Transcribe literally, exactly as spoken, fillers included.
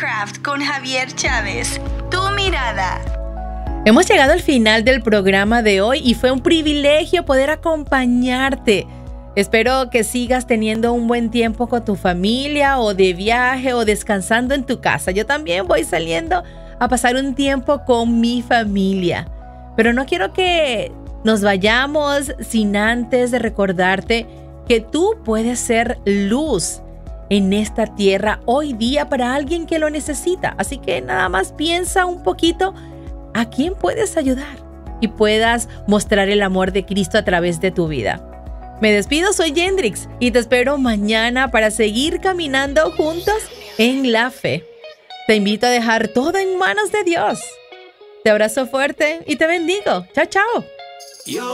Craft con Javier Chávez. Tu mirada. Hemos llegado al final del programa de hoy y fue un privilegio poder acompañarte. Espero que sigas teniendo un buen tiempo con tu familia o de viaje o descansando en tu casa. Yo también voy saliendo a pasar un tiempo con mi familia. Pero no quiero que nos vayamos sin antes de recordarte que tú puedes ser luz en esta tierra hoy día para alguien que lo necesita. Así que nada más piensa un poquito a quién puedes ayudar y puedas mostrar el amor de Cristo a través de tu vida. Me despido, soy Yendrix y te espero mañana para seguir caminando juntos en la fe. Te invito a dejar todo en manos de Dios. Te abrazo fuerte y te bendigo. Chao, chao.